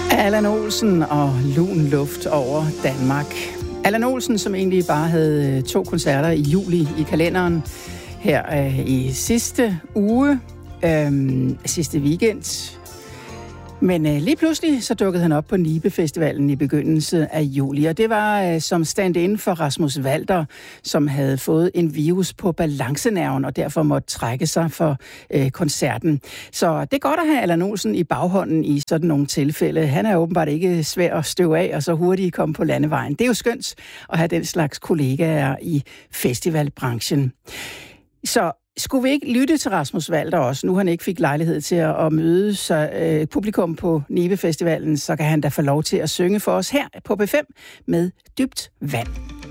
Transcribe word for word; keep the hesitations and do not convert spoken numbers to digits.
Allan Olsen og Lun luft over Danmark. Allan Olsen, som egentlig bare havde to koncerter i juli i kalenderen her øh, i sidste uge, øh, sidste weekend. Men øh, lige pludselig så dukkede han op på Nibe Festivalen i begyndelsen af juli, og det var øh, som stand-in for Rasmus Walter, som havde fået en virus på balancenerven og derfor måtte trække sig for øh, koncerten. Så det er godt at have Allan Olsen i baghånden i sådan nogle tilfælde. Han er åbenbart ikke svær at støve af og så hurtigt komme på landevejen. Det er jo skønt at have den slags kollegaer i festivalbranchen. Så skulle vi ikke lytte til Rasmus Walter også, nu han ikke fik lejlighed til at møde så, øh, publikum på Nibe Festivalen, så kan han da få lov til at synge for os her på P fem med Dybt Vand.